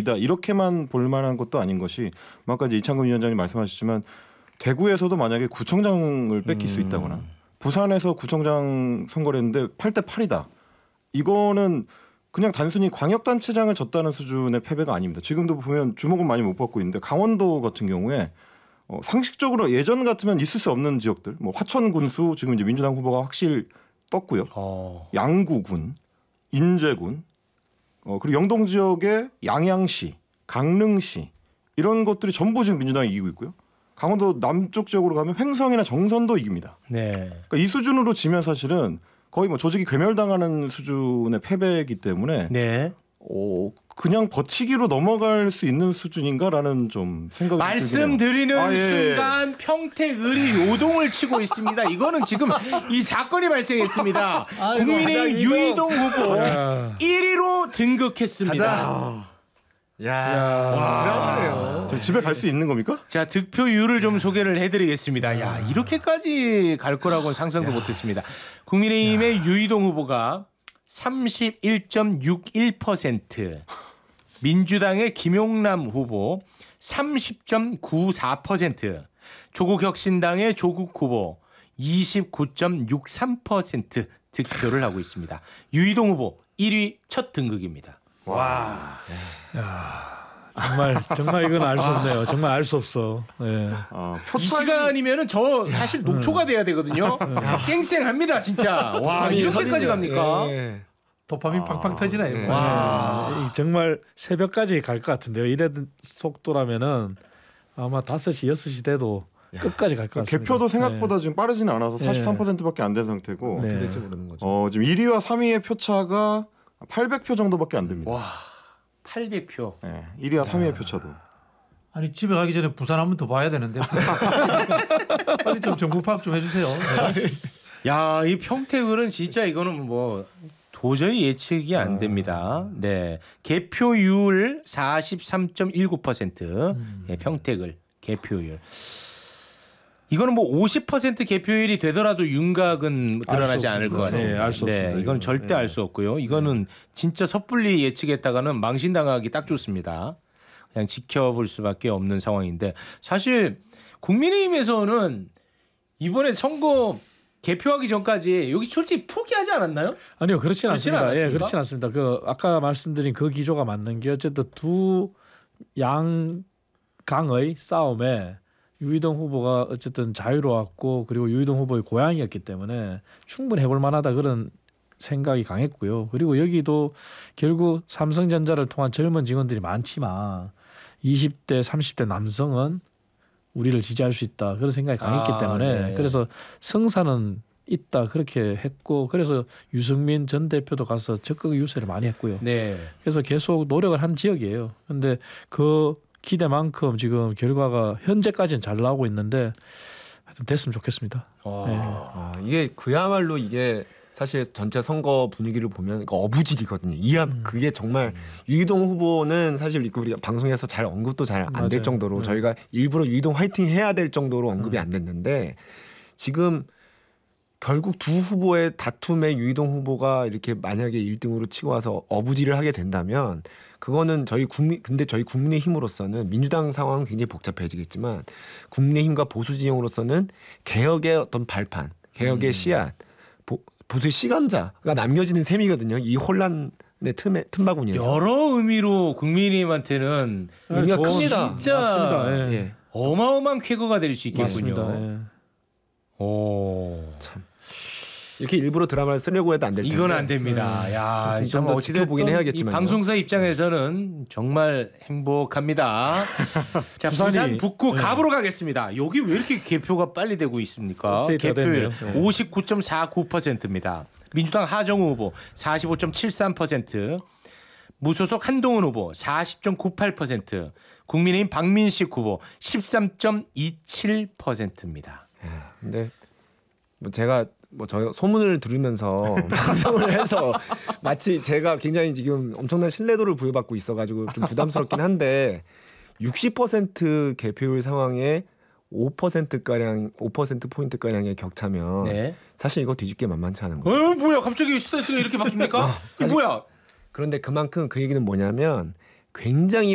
위기다 이렇게만 볼 만한 것도 아닌 것이 아까 이제 이창금 위원장님 말씀하셨지만 대구에서도 만약에 구청장을 뺏길 수 있다거나 부산에서 구청장 선거를 했는데 8대 8이다. 이거는 그냥 단순히 광역단체장을 졌다는 수준의 패배가 아닙니다. 지금도 보면 주목은 많이 못 받고 있는데 강원도 같은 경우에 상식적으로 예전 같으면 있을 수 없는 지역들, 뭐 화천군수 지금 이제 민주당 후보가 확실히 떴고요. 양구군, 인제군, 그리고 영동 지역의 양양시, 강릉시 이런 것들이 전부 지금 민주당이 이기고 있고요. 강원도 남쪽 지역으로 가면 횡성이나 정선도 이깁니다. 네. 그러니까 이 수준으로 지면 사실은 거의 뭐 조직이 괴멸당하는 수준의 패배이기 때문에 네. 그냥 버티기로 넘어갈 수 있는 수준인가라는 좀 생각이 말씀드리는 순간 평택을이 요동을 치고 있습니다. 이거는 지금 이 사건이 발생했습니다. 국민의힘 유이동 후보 1위로 등극했습니다. 야, 집에 갈 수 있는 겁니까? 자, 득표율을 좀 소개를 해드리겠습니다. 야, 이렇게까지 갈 거라고는 상상도 못했습니다. 국민의힘의 유이동 후보가 31.61%, 민주당의 김용남 후보 30.94%, 조국혁신당의 조국 후보 29.63% 득표를 하고 있습니다. 유이동 후보 1위 첫 등극입니다. 와. 정말 이건 알 수 없네요. 정말 알 수 없어. 네. 이 시간이면은 저 사실 녹초가 돼야 되거든요. 쌩쌩합니다 진짜. 와, 이렇게까지 갑니까? 도파민 팡팡 터지나요? 와, 정말 새벽까지 갈 것 같은데요. 이런 속도라면은 아마 5시, 6시 돼도 끝까지 갈 것 같습니다. 개표도 생각보다 지금 빠르지는 않아서 43%밖에 안 된 상태고 될지 모르는 거죠. 지금 1위와 3위의 표차가 800표 정도밖에 안 됩니다. 와, 800표. 네, 1위와 3위의 표차도. 아니 집에 가기 전에 부산 한번 더 봐야 되는데 빨리 좀 정보 파악 좀 해주세요. 야, 이 평택을은 진짜 이거는 뭐 도저히 예측이 안 됩니다. 네, 개표율 43.19%. 네, 평택을 개표율. 이거는 뭐 50% 개표율이 되더라도 윤곽은 드러나지 않을 것 같습니다. 네, 알 수 없습니다. 네, 이건 절대 알 수 없고요. 이거는 진짜 섣불리 예측했다가는 망신당하기 딱 좋습니다. 그냥 지켜볼 수밖에 없는 상황인데 사실 국민의힘에서는 이번에 선거 개표하기 전까지 여기 솔직히 포기하지 않았나요? 아니요, 그렇지는 않습니다. 예, 그렇지는 않습니다. 그 아까 말씀드린 그 기조가 맞는 게 어쨌든 두 양강의 싸움에 유이동 후보가 어쨌든 자유로웠고 그리고 유이동 후보의 고향이었기 때문에 충분히 해볼 만하다 그런 생각이 강했고요. 그리고 여기도 결국 삼성전자를 통한 젊은 직원들이 많지만 20대, 30대 남성은 우리를 지지할 수 있다 그런 생각이 강했기 때문에 네. 그래서 성사는 있다 그렇게 했고 그래서 유승민 전 대표도 가서 적극 유세를 많이 했고요. 네. 그래서 계속 노력을 한 지역이에요. 그런데 그 기대만큼 지금 결과가 현재까지는 잘 나오고 있는데 하여튼 됐으면 좋겠습니다. 네. 이게 그야말로 이게 사실 전체 선거 분위기를 보면 어부질이거든요. 그게 정말 유이동 후보는 사실 우리가 방송에서 잘 언급도 잘 안 될 정도로 저희가 일부러 유이동 화이팅 해야 될 정도로 언급이 안 됐는데 지금 결국 두 후보의 다툼에 유이동 후보가 이렇게 만약에 1등으로 치고 와서 어부질을 하게 된다면 그거는 근데 저희 국민의힘으로서는 민주당 상황은 굉장히 복잡해지겠지만 국민의힘과 보수 진영으로서는 개혁의 어떤 발판, 개혁의 씨앗, 보수의 시감자가 남겨지는 셈이거든요. 이 혼란의 틈바구니에서. 여러 의미로 국민의힘한테는 의미가 큽니다. 진짜 맞습니다. 예. 어마어마한 쾌거가 될 수 있겠군요. 맞습니다. 예. 참 이렇게 일부러 드라마를 쓰려고 해도 안 될 텐데. 이건 안 됩니다. 야, 좀 더 지켜보긴 해야겠지만 이 방송사 입장에서는 정말 행복합니다. 자, 부산 북구 갑으로 가겠습니다. 여기 왜 이렇게 개표가 빨리 되고 있습니까? 개표율 59.49%입니다. 민주당 하정우 후보 45.73%, 무소속 한동훈 후보 40.98%, 국민의힘 박민식 후보 13.27%입니다. 근데 제가 저 소문을 들으면서 방송을 해서 마치 제가 굉장히 지금 엄청난 신뢰도를 부여받고 있어가지고 좀 부담스럽긴 한데 60% 개표율 상황에 5% 포인트 가량의 격차면 사실 이거 뒤집기 만만치 않은 거예요. 뭐야? 갑자기 스탠스가 이렇게 바뀝니까? 이게 뭐야? 그런데 그만큼 그 얘기는 뭐냐면 굉장히